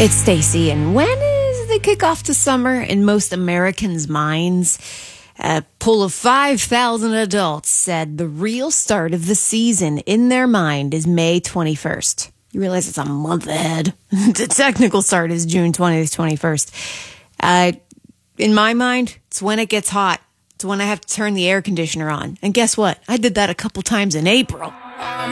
It's Stacy, and when is the kickoff to summer in most Americans' minds? A poll of 5,000 adults said the real start of the season in their mind is May 21st. You realize it's a month ahead. The technical start is June 20th, 21st. In my mind, it's when it gets hot. It's when I have to turn the air conditioner on. And guess what? I did that a couple times in April.